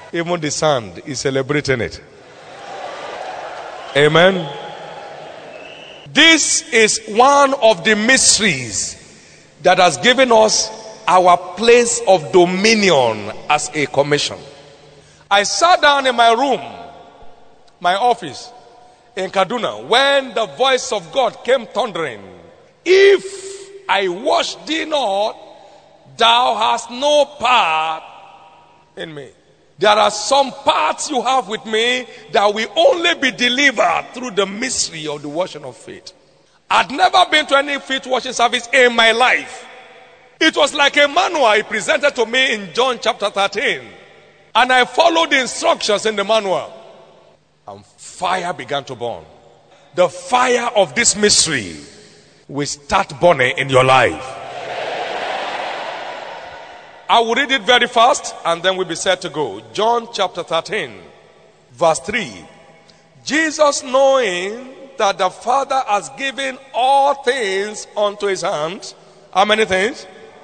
Even the sand is celebrating it. Amen. This is one of the mysteries that has given us our place of dominion as a commission. I sat down in my room, my office in Kaduna, when the voice of God came thundering. If I wash thee not, thou hast no part in me. There are some parts you have with me that will only be delivered through the mystery of the washing of feet. I'd never been to any feet washing service in my life. It was like a manual he presented to me in John chapter 13. And I followed the instructions in the manual. And fire began to burn. The fire of this mystery will start burning in your life. I will read it very fast and then we'll be set to go. John chapter 13, verse 3. Jesus, knowing that the Father has given all things unto his hands. How many things?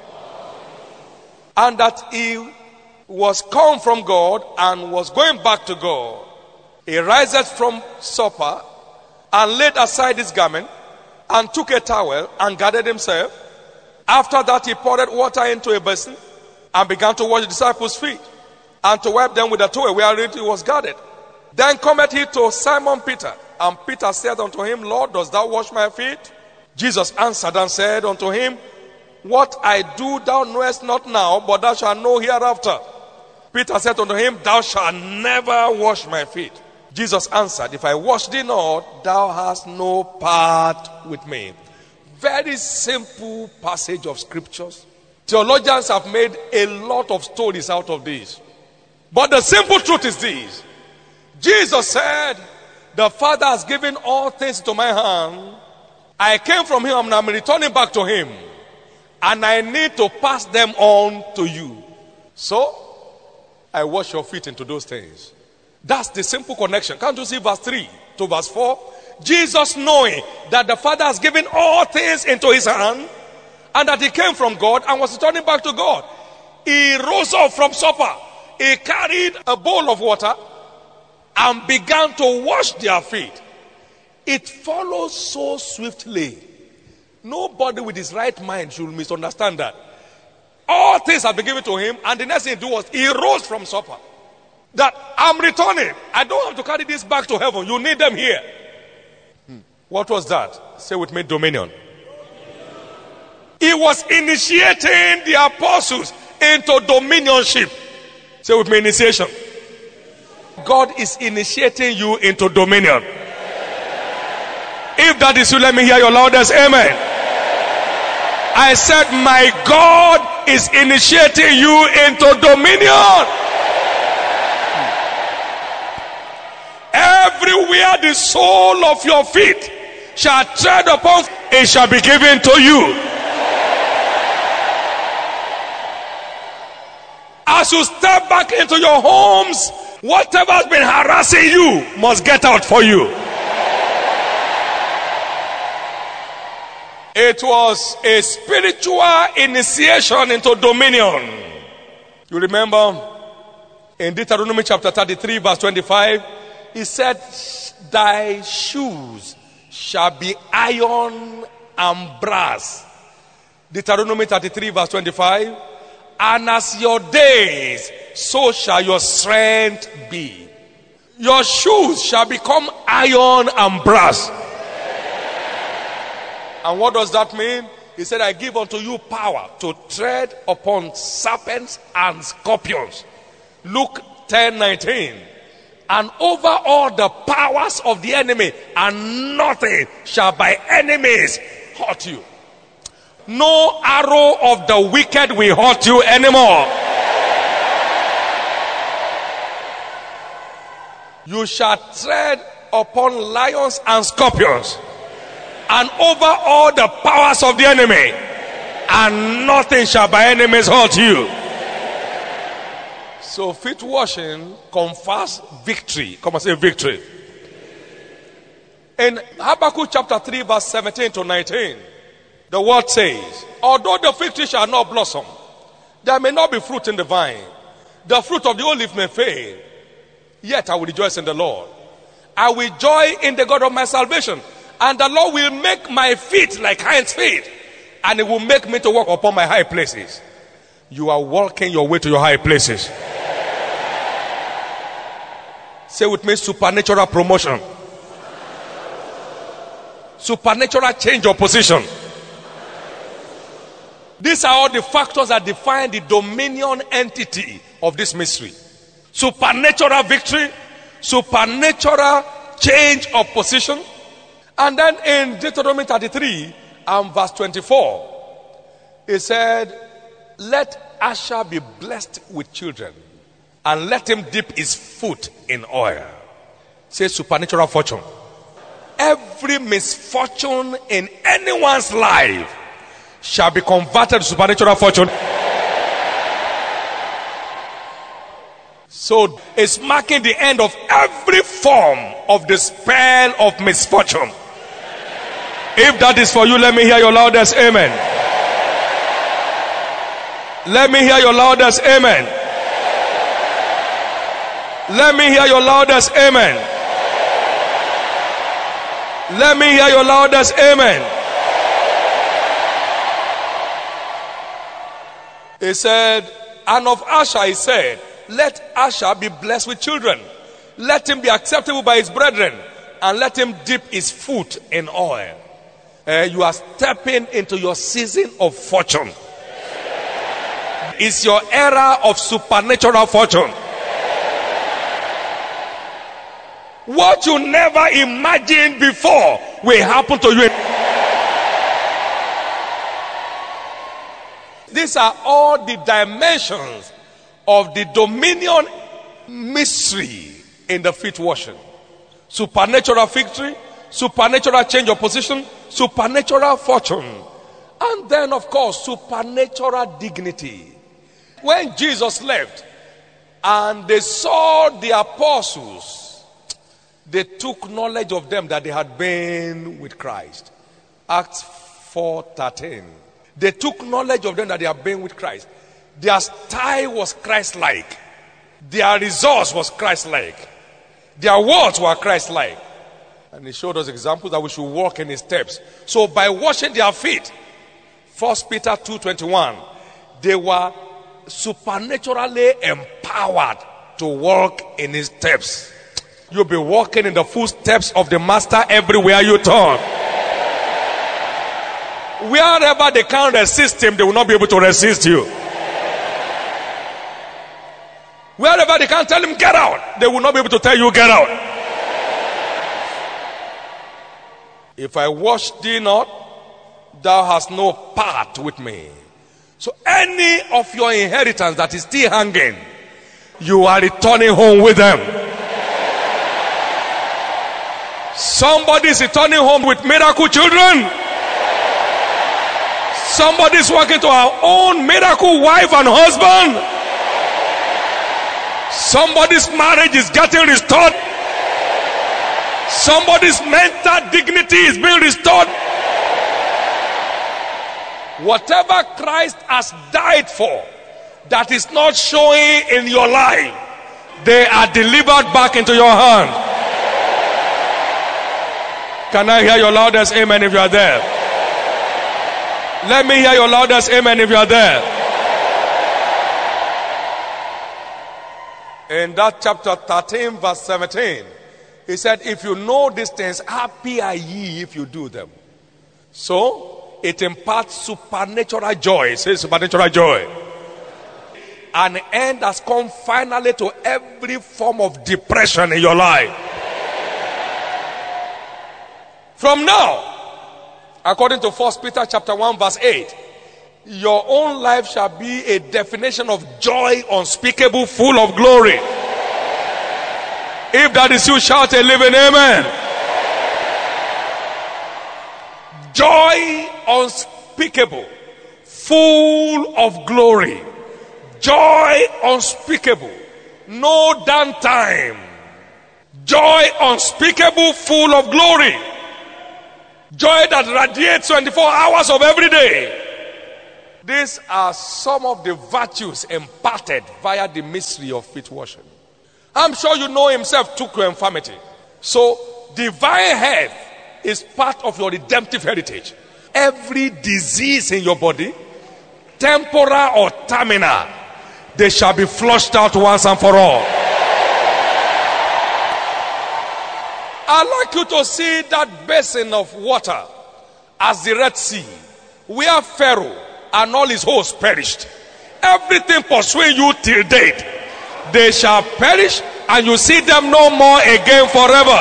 And that he was come from God and was going back to God. He riseth from supper and laid aside his garment and took a towel and gathered himself. After that he poured water into a basin and began to wash the disciples' feet and to wipe them with a towel wherein he was gathered. Then cometh he to Simon Peter, and Peter said unto him, Lord, dost thou wash my feet? Jesus answered and said unto him, What I do thou knowest not now, but thou shalt know hereafter. Peter said unto him, Thou shalt never wash my feet. Jesus answered, If I wash thee not, thou hast no part with me. Very simple passage of scriptures. Theologians have made a lot of stories out of this. But the simple truth is this. Jesus said, the Father has given all things to my hand. I came from him and I'm returning back to him. And I need to pass them on to you. So, I wash your feet into those things. That's the simple connection. Can't you see verse 3 to verse 4? Jesus, knowing that the Father has given all things into his hand, and that he came from God and was returning back to God. He rose up from supper. He carried a bowl of water and began to wash their feet. It follows so swiftly. Nobody with his right mind should misunderstand that. All things have been given to him, and the next thing he did was he rose from supper. That I'm returning. I don't have to carry this back to heaven. You need them here. What was that? Say with me, dominion. He was initiating the apostles into dominionship. Say with me, initiation. God is initiating you into dominion. If that is you, let me hear your loudest amen. I said, my God is initiating you into dominion. Everywhere the sole of your feet shall tread upon, it shall be given to you. As you step back into your homes, whatever has been harassing you must get out for you. It was a spiritual initiation into dominion. You remember in Deuteronomy chapter 33 verse 25, he said, thy shoes shall be iron and brass. Deuteronomy 33 verse 25. And as your days, so shall your strength be. Your shoes shall become iron and brass. And what does that mean? He said, I give unto you power to tread upon serpents and scorpions. Luke 10:19. And over all the powers of the enemy, and nothing shall by enemies hurt you. No arrow of the wicked will hurt you anymore. You shall tread upon lions and scorpions, and over all the powers of the enemy, and nothing shall by enemies hurt you. So feet washing confers victory. Come on, say victory. In Habakkuk chapter 3 verse 17 to 19, the word says, although the fig tree shall not blossom, there may not be fruit in the vine, The fruit of the olive may fail, yet I will rejoice in the Lord. I will joy in the God of my salvation. And the Lord will make my feet like hinds' feet, and it will make me to walk upon my high places. You are walking your way to your high places. Say with me, supernatural promotion. Supernatural change of position. These are all the factors that define the dominion entity of this mystery. Supernatural victory, supernatural change of position. And then in Deuteronomy 33 and verse 24, it said, let Asher be blessed with children, and let him dip his foot in oil. Say supernatural fortune. Every misfortune in anyone's life shall be converted to supernatural fortune. So it's marking the end of every form of the spell of misfortune. If that is for you, let me hear your loudest amen. Let me hear your loudest amen. Let me hear your loudest amen. Let me hear your loudest amen. He said, and of Asher he said, let Asher be blessed with children. Let him be acceptable by his brethren, and let him dip his foot in oil. You are stepping into your season of fortune. It's your era of supernatural fortune. What you never imagined before will happen to you. These are all the dimensions of the dominion mystery in the feet washing. Supernatural victory, supernatural change of position, supernatural fortune, and then of course supernatural dignity. When Jesus left and they saw the apostles, they took knowledge of them that they had been with Christ. Acts 4:13. They took knowledge of them that they had been with Christ. Their style was Christ-like. Their resource was Christ-like. Their words were Christ-like. And he showed us examples that we should walk in his steps. So by washing their feet, 1 Peter 2:21, they were supernaturally empowered to walk in his steps. You'll be walking in the footsteps of the master everywhere you turn. Wherever they can't resist him, they will not be able to resist you. Wherever they can't tell him get out, they will not be able to tell you get out. If I wash thee not, thou hast no part with me. So any of your inheritance that is still hanging, you are returning home with them. Somebody is returning home with miracle children. Somebody is walking to our own miracle wife and husband. Somebody's marriage is getting restored. Somebody's mental dignity is being restored. Whatever Christ has died for that is not showing in your life, they are delivered back into your hand. Can I hear your loudest amen if you are there? Let me hear your loudest amen if you are there. In that chapter 13 verse 17, he said, if you know these things, happy are ye if you do them. So it imparts supernatural joy. Say supernatural joy. An end has come finally to every form of depression in your life. From now, according to 1 Peter chapter 1 verse 8, your own life shall be a definition of joy unspeakable, full of glory. If that is you, shout a living amen. Joy unspeakable, full of glory. Joy unspeakable, no downtime. Joy unspeakable, full of glory. Joy that radiates 24 hours of every day. These are some of the virtues imparted via the mystery of feet washing. I'm sure you know himself took your infirmity. So divine health is part of your redemptive heritage. Every disease in your body, temporal or terminal, they shall be flushed out once and for all. I'd like you to see that basin of water as the Red Sea, where Pharaoh and all his hosts perished. Everything pursuing you till date, they shall perish, and you see them no more again forever.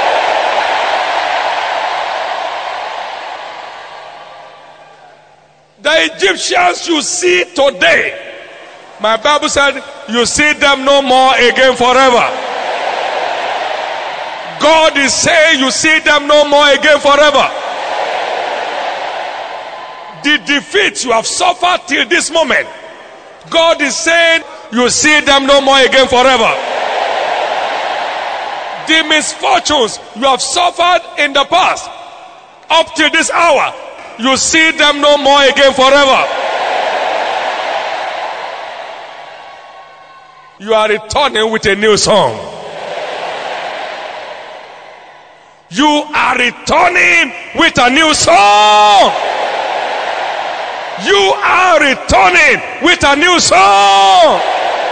The Egyptians you see today, my Bible said, you see them no more again forever. God is saying you see them no more again forever. The defeats you have suffered till this moment, God is saying you see them no more again forever. The misfortunes you have suffered in the past, up till this hour, you see them no more again forever. You are returning with a new song. You are returning with a new song. You are returning with a new song.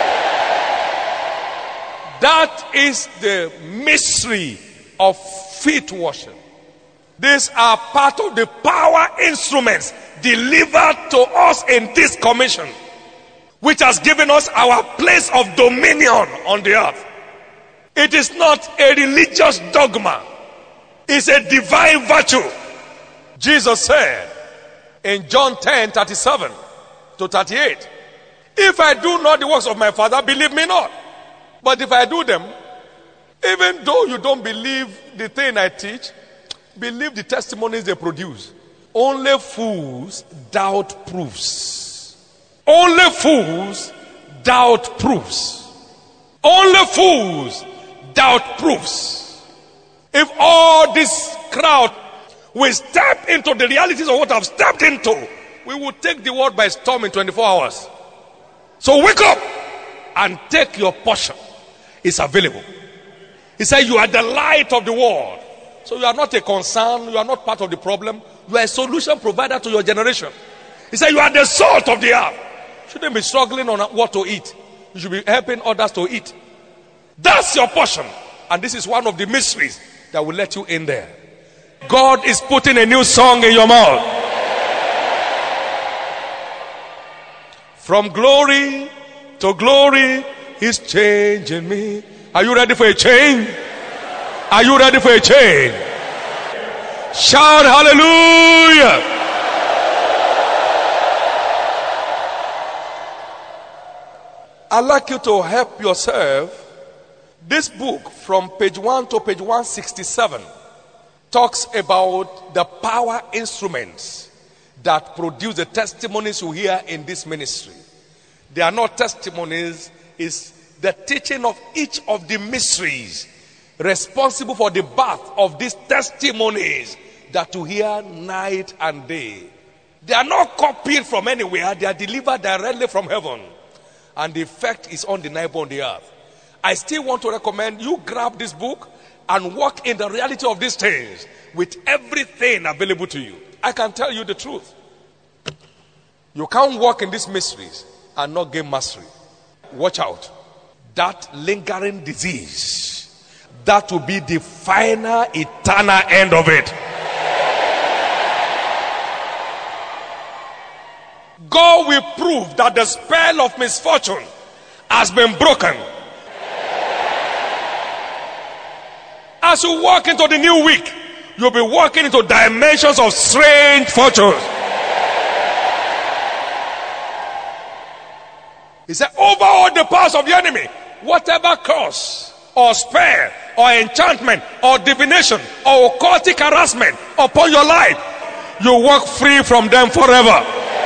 That is the mystery of feet washing. These are part of the power instruments delivered to us in this commission, which has given us our place of dominion on the earth. It is not a religious dogma. It's a divine virtue. Jesus said in John 10:37 to 38, if I do not the works of my Father, believe me not. But if I do them, even though you don't believe the thing I teach, believe the testimonies they produce. Only fools doubt proofs. Only fools doubt proofs. Only fools doubt proofs. If all this crowd will step into the realities of what I've stepped into, we will take the world by storm in 24 hours. So wake up and take your portion. It's available. He said you are the light of the world. So you are not a concern. You are not part of the problem. You are a solution provider to your generation. He said you are the salt of the earth. You shouldn't be struggling on what to eat. You should be helping others to eat. That's your portion. And this is one of the mysteries that will let you in there. God is putting a new song in your mouth. From glory to glory, He's changing me. Are you ready for a change? Are you ready for a change? Shout hallelujah. I'd like you to help yourself. This book from page 1 to page 167 talks about the power instruments that produce the testimonies you hear in this ministry. They are not testimonies, it's the teaching of each of the mysteries responsible for the birth of these testimonies that you hear night and day. They are not copied from anywhere, they are delivered directly from heaven. And the effect is undeniable on the earth. I still want to recommend you grab this book and walk in the reality of these things with everything available to you. I can tell you the truth. You can't walk in these mysteries and not gain mastery. Watch out. That lingering disease, that will be the final eternal end of it. God will prove that the spell of misfortune has been broken. As you walk into the new week, you'll be walking into dimensions of strange fortunes. He said, over all the powers of the enemy, whatever curse or spell or enchantment or divination or occultic harassment upon your life, you walk free from them forever.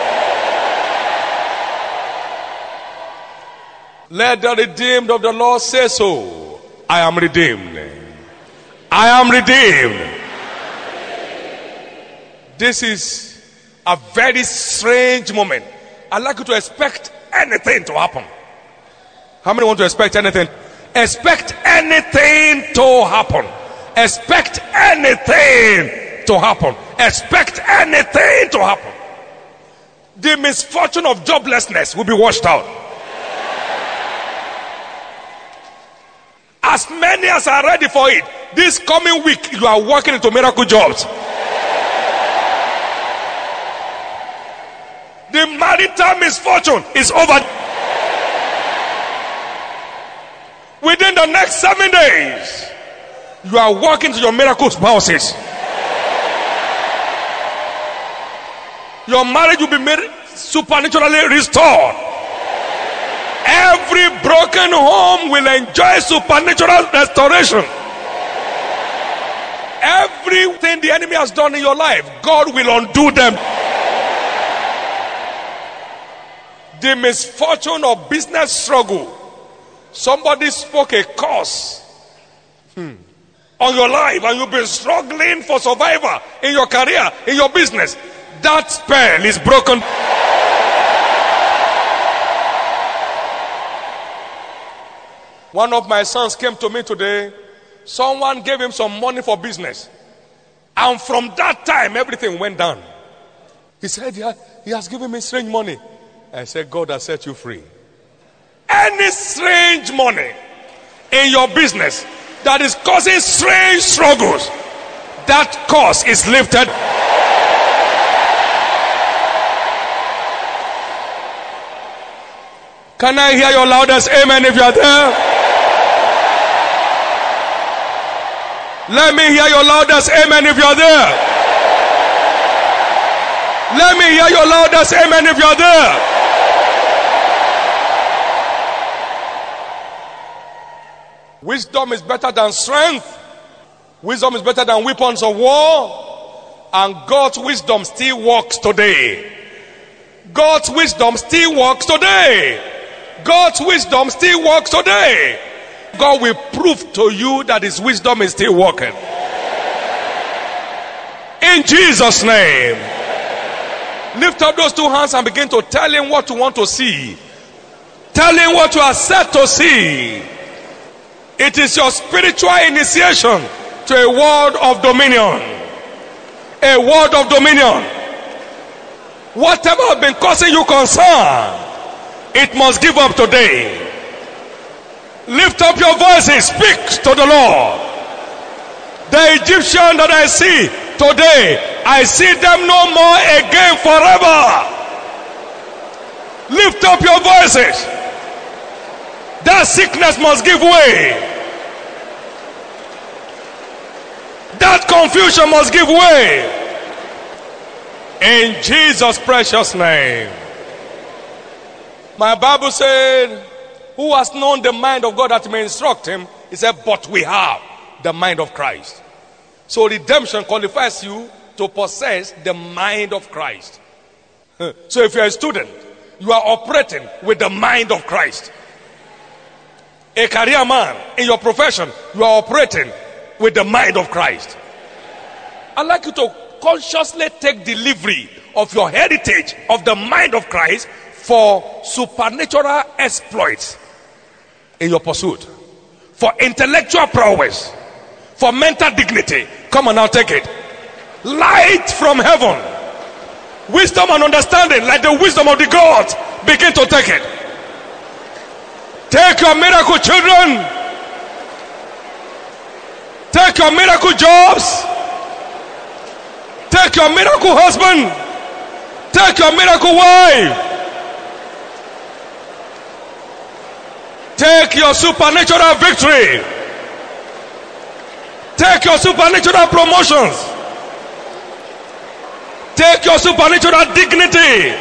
Let the redeemed of the Lord say so. I am redeemed. I am redeemed. This is a very strange moment. I'd like you to expect anything to happen. How many want to expect anything? Expect anything to happen. Expect anything to happen. Expect anything to happen. The misfortune of joblessness will be washed out. As many as are ready for it, this coming week you are walking into miracle jobs. The marital misfortune is over. Within the next 7 days, you are walking to your miracle spouses. Your marriage will be made supernaturally restored. Every broken home will enjoy supernatural restoration. Everything the enemy has done in your life, God will undo them. The misfortune of business struggle. Somebody spoke a curse on your life and you've been struggling for survival in your career, in your business. That spell is broken. One of my sons came to me today. Someone gave him some money for business. And from that time, everything went down. He said, he has given me strange money. I said, God has set you free. Any strange money in your business that is causing strange struggles, that curse is lifted. Can I hear your loudest amen if you are there? Let me hear your loudest amen if you are there. Let me hear your loudest amen if you are there. Wisdom is better than strength. Wisdom is better than weapons of war. And God's wisdom still works today. God's wisdom still works today. God's wisdom still works today. God will prove to you that his wisdom is still working. In Jesus' name. Lift up those two hands and begin to tell him what you want to see. Tell him what you are set to see. It is your spiritual initiation to a world of dominion. A world of dominion. Whatever has been causing you concern, it must give up today. Lift up your voices, speak to the Lord. The Egyptian that I see today, I see them no more again forever. Lift up your voices. That sickness must give way. That confusion must give way. In Jesus' precious name. My Bible said, who has known the mind of God that may instruct him? He said, but we have the mind of Christ. So redemption qualifies you to possess the mind of Christ. So if you're a student, you are operating with the mind of Christ. A career man in your profession, you are operating with the mind of Christ. I'd like you to consciously take delivery of your heritage of the mind of Christ for supernatural exploits in your pursuit, for intellectual prowess, for mental dignity. Come on now, take it. Light from heaven, wisdom and understanding like the wisdom of the gods. Begin to take it. Take your miracle children. Take your miracle jobs. Take your miracle husband. Take your miracle wife. Take your supernatural victory. Take your supernatural promotions. Take your supernatural dignity.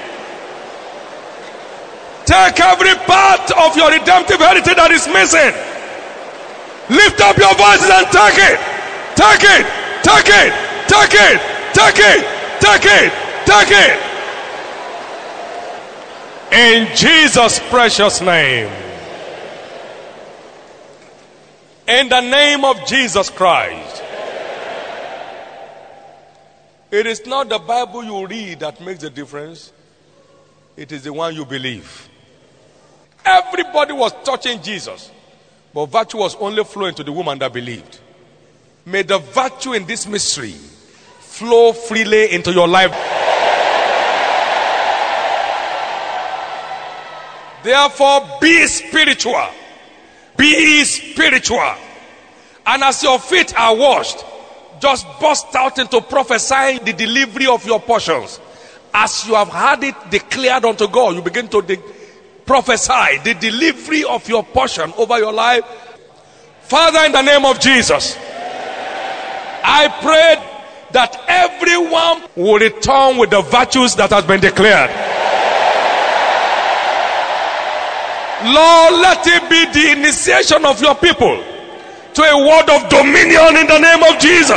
Take every part of your redemptive heritage that is missing. Lift up your voices and take it. Take it. Take it. Take it. Take it. Take it. Take it. In Jesus' precious name. In the name of Jesus Christ. It is not the Bible you read that makes the difference. It is the one you believe. Everybody was touching Jesus, but virtue was only flowing to the woman that believed. May the virtue in this mystery flow freely into your life. Therefore, be spiritual. Be spiritual. And as your feet are washed, just burst out into prophesying the delivery of your portions. As you have had it declared unto God, you begin to prophesy the delivery of your portion over your life. Father, in the name of Jesus, I pray that everyone will return with the virtues that has been declared. Lord, let it be the initiation of your people to a word of dominion in the name of Jesus.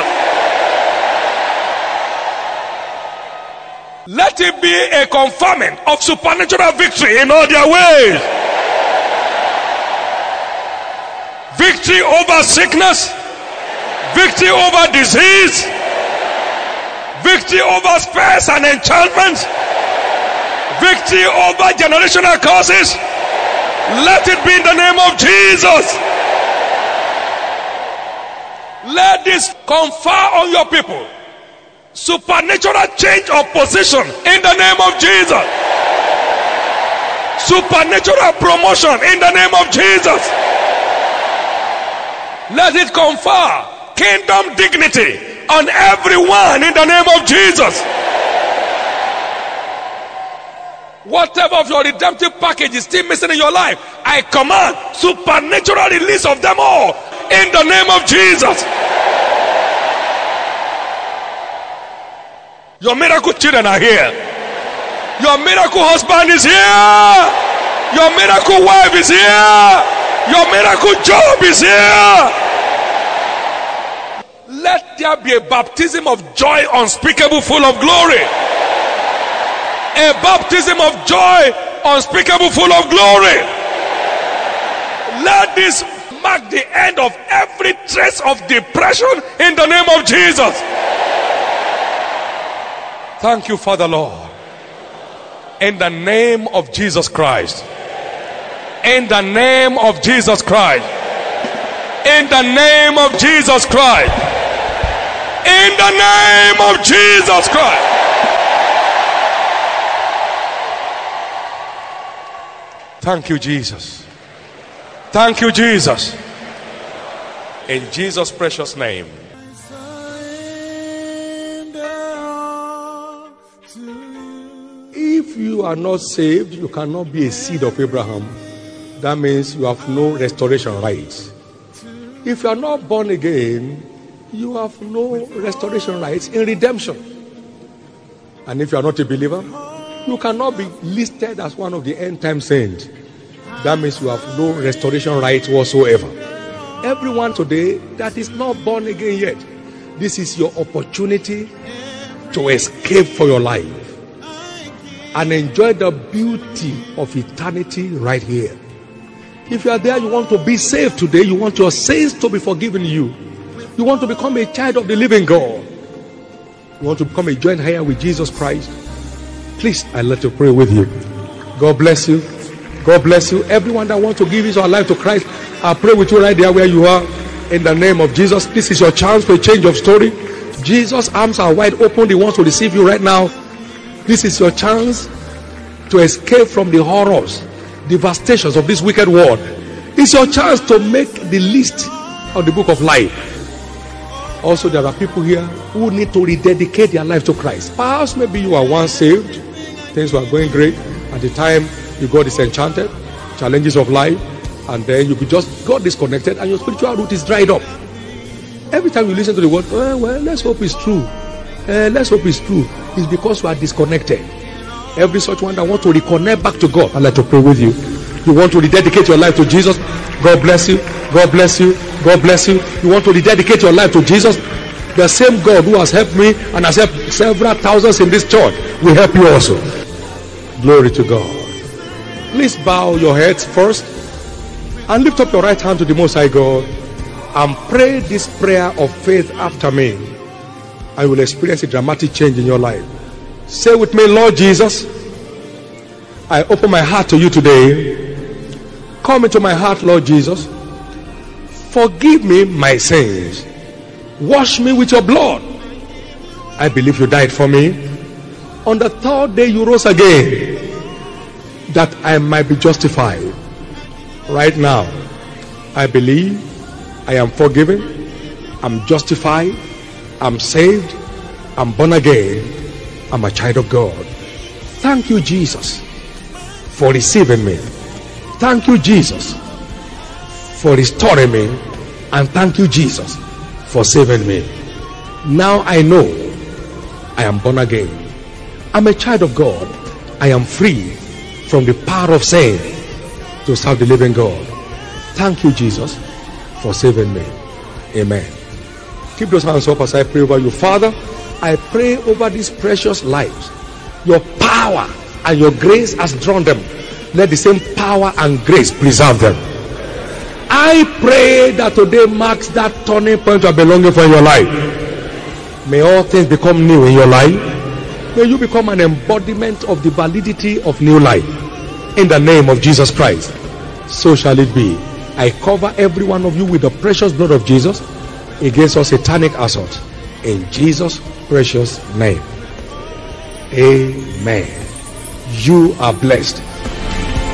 Let it be a confirming of supernatural victory in all their ways. Victory over sickness, victory over disease, victory over spells and enchantments, victory over generational curses. Let it be in the name of Jesus. Let this confer on your people supernatural change of position in the name of Jesus. Supernatural promotion in the name of Jesus. Let it confer kingdom dignity on everyone in the name of Jesus. Whatever of your redemptive package is still missing in your life, I command supernatural release of them all in the name of Jesus. Your miracle children are here. Your miracle husband is here. Your miracle wife is here. Your miracle job is here. Let there be a baptism of joy unspeakable, full of glory. A baptism of joy unspeakable, full of glory. Let this mark the end of every trace of depression in the name of Jesus. Thank you, Father Lord. In the name of Jesus Christ. In the name of Jesus Christ. In the name of Jesus Christ. In the name of Jesus Christ. Thank you, Jesus. Thank you, Jesus. In Jesus' precious name. If you are not saved, you cannot be a seed of Abraham. That means you have no restoration rights. If you are not born again, you have no restoration rights in redemption. And if you are not a believer, you cannot be listed as one of the end time saints. That means you have no restoration rights whatsoever. Everyone today that is not born again yet, this is your opportunity to escape for your life and enjoy the beauty of eternity right here. If you are there, you want to be saved today, you want your sins to be forgiven you want to become a child of the living God, you want to become a joint heir with Jesus Christ, please, I'd like to pray with you. God bless you. God bless you. Everyone that wants to give his or her life to Christ, I pray with you right there where you are. In the name of Jesus, this is your chance for a change of story. Jesus' arms are wide open. He wants to receive you right now. This is your chance to escape from the horrors, devastations of this wicked world. It's your chance to make the list of the book of life. Also, there are people here who need to rededicate their life to Christ. Perhaps maybe you are once saved, things were going great. At the time you got disenchanted, challenges of life, and then you just got disconnected and your spiritual root is dried up. Every time you listen to the word, well, let's hope it's true. Let's hope it's true. It's because you are disconnected. Every such one that wants to reconnect back to God, I'd like to pray with you. You want to rededicate your life to Jesus? God bless you. God bless you. God bless you. You want to rededicate your life to Jesus? The same God who has helped me and has helped several thousands in this church will help you also. Glory to God. Please bow your heads first and lift up your right hand to the Most High God and pray this prayer of faith after me. and you will experience a dramatic change in your life. Say with me, Lord Jesus, I open my heart to you today. Come into my heart, Lord Jesus. Forgive me my sins. Wash me with your blood. I believe you died for me. On the third day you rose again, that I might be justified. Right now, I believe I am forgiven, I'm justified, I'm saved, I'm born again, I'm a child of God. Thank you, Jesus, for receiving me. Thank you, Jesus, for restoring me. And thank you, Jesus, for saving me. Now I know I am born again. I'm a child of God. I am free from the power of sin to serve the living God. Thank you, Jesus, for saving me. Amen. Keep those hands up as I pray over you. Father, I pray over these precious lives. Your power and your grace has drawn them. Let the same power and grace preserve them. I pray that today marks that turning point of belonging for your life. May all things become new in your life. May you become an embodiment of the validity of new life. In the name of Jesus Christ, so shall it be. I cover every one of you with the precious blood of Jesus against all satanic assault. In Jesus' precious name. Amen. You are blessed.